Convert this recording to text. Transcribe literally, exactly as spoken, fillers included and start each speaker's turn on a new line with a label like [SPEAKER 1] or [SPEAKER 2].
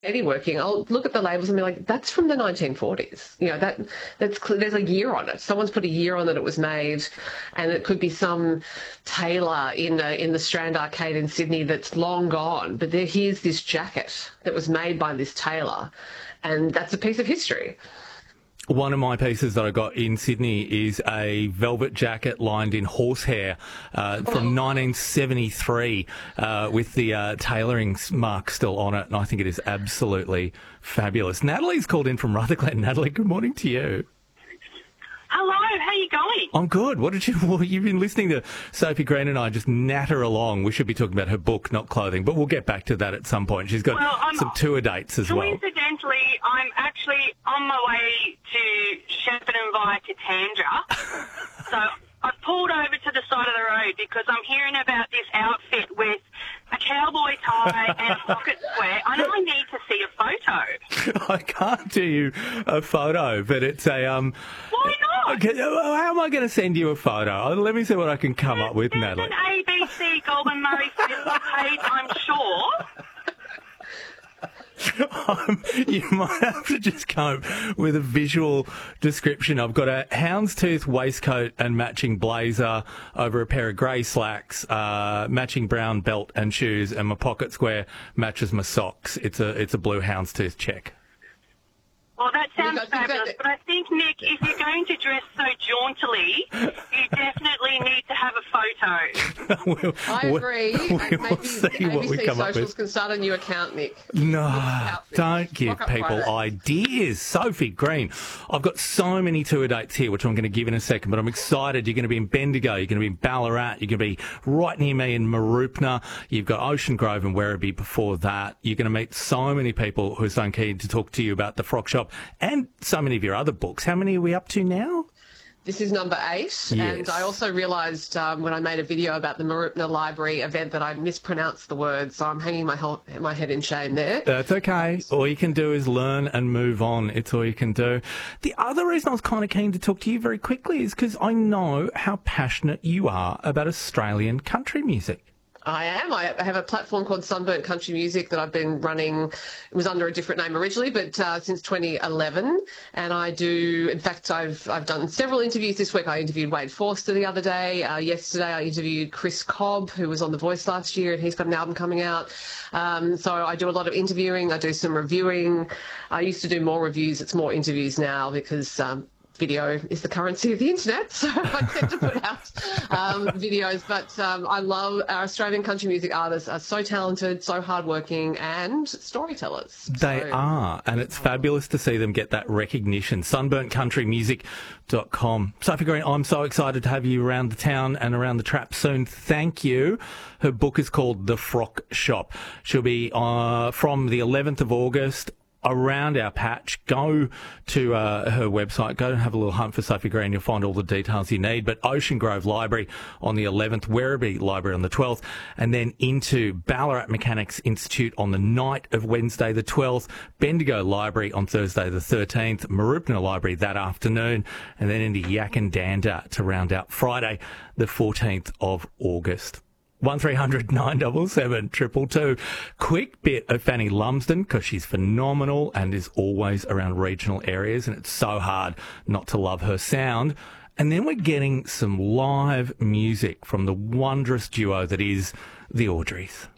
[SPEAKER 1] any working, I'll look at the labels and be like, that's from the nineteen forties. You know, that that's there's a year on it. Someone's put a year on that it was made, and it could be some tailor in a, in the Strand Arcade in Sydney that's long gone. But there, here's this jacket that was made by this tailor, and that's a piece of history.
[SPEAKER 2] One of my pieces that I got in Sydney is a velvet jacket lined in horsehair uh, from
[SPEAKER 1] Oh.
[SPEAKER 2] nineteen seventy-three uh, with the uh, tailoring mark still on it, and I think it is absolutely fabulous. Natalie's called in from Rutherglen. Natalie, good morning to you.
[SPEAKER 3] Hello, how you going?
[SPEAKER 2] I'm good. What did you? Well, you've been listening to Sophie Green and I just natter along. We should be talking about her book, not clothing, but we'll get back to that at some point. She's got
[SPEAKER 3] Well, I'm-
[SPEAKER 2] some tour dates as well.
[SPEAKER 3] Coincidentally, I'm actually on my way to Shepparton via Katandra. So I pulled over to the side of the road because I'm hearing about this outfit with a cowboy tie and a pocket square. I know I need to see a photo.
[SPEAKER 2] I can't do you a photo, but it's a um.
[SPEAKER 3] Why not?
[SPEAKER 2] Okay, how am I going to send you a photo? Let me see what I can come up with,
[SPEAKER 3] There's
[SPEAKER 2] Natalie.
[SPEAKER 3] an A B C Golden Murray Facebook page, I'm sure.
[SPEAKER 2] Um, you might have to just come with a visual description. I've got a houndstooth waistcoat and matching blazer over a pair of grey slacks, uh, matching brown belt and shoes, and my pocket square matches my socks. It's a it's a blue houndstooth check.
[SPEAKER 3] Well, that sounds
[SPEAKER 1] Look, I think
[SPEAKER 3] fabulous,
[SPEAKER 1] that-
[SPEAKER 3] but I think, Nick, if you're going to dress so jauntily, you definitely need to have a photo.
[SPEAKER 2] we'll,
[SPEAKER 1] I agree.
[SPEAKER 2] We'll,
[SPEAKER 1] And
[SPEAKER 2] we'll
[SPEAKER 1] maybe
[SPEAKER 2] see what we
[SPEAKER 1] A B C
[SPEAKER 2] come up
[SPEAKER 1] Socials
[SPEAKER 2] with.
[SPEAKER 1] can start a new account, Nick.
[SPEAKER 2] No,
[SPEAKER 1] outfit.
[SPEAKER 2] don't give
[SPEAKER 1] Rock up
[SPEAKER 2] people
[SPEAKER 1] Friday.
[SPEAKER 2] ideas. Sophie Green. I've got so many tour dates here, which I'm going to give in a second, but I'm excited. You're going to be in Bendigo. You're going to be in Ballarat. You're going to be right near me in Mooroopna. You've got Ocean Grove and Werribee before that. You're going to meet so many people who are so keen to talk to you about the Frock Shop and so many of your other books. How many are we up to now?
[SPEAKER 1] This is number eight,
[SPEAKER 2] Yes.
[SPEAKER 1] and I also realised um, when I made a video about the Mooroopna Library event that I mispronounced the word, so I'm hanging my, whole, my head in shame there.
[SPEAKER 2] That's okay. All you can do is learn and move on. It's all you can do. The other reason I was kind of keen to talk to you very quickly is because I know how passionate you are about Australian country music.
[SPEAKER 1] I am. I have a platform called Sunburnt Country Music that I've been running. It was under a different name originally, but uh, since twenty eleven. And I do, in fact, I've I've done several interviews this week. I interviewed Wade Forster the other day. Uh, yesterday I interviewed Chris Cobb, who was on The Voice last year, and he's got an album coming out. Um, so I do a lot of interviewing. I do some reviewing. I used to do more reviews. It's more interviews now because um, video is the currency of the internet, so I tend to put out um, videos. But um, I love our Australian country music artists are so talented, so hardworking, and storytellers.
[SPEAKER 2] They
[SPEAKER 1] So-
[SPEAKER 2] are, and it's fabulous to see them get that recognition. sunburnt country music dot com. Sophie Green, I'm so excited to have you around the town and around the trap soon. Thank you. Her book is called The Frock Shop. She'll be uh, from the eleventh of August around our patch. Go to uh, her website, go and have a little hunt for Sophie Green. You'll find all the details you need. But Ocean Grove Library on the eleventh, Werribee Library on the twelfth, and then into Ballarat Mechanics Institute on the night of Wednesday the twelfth, Bendigo Library on Thursday the thirteenth, Mooroopna Library that afternoon, and then into Yakandanda to round out Friday the fourteenth of August. one three hundred nine seven seven triple two. Quick bit of Fanny Lumsden, because she's phenomenal and is always around regional areas, and it's so hard not to love her sound. And then we're getting some live music from the wondrous duo that is the Audreys.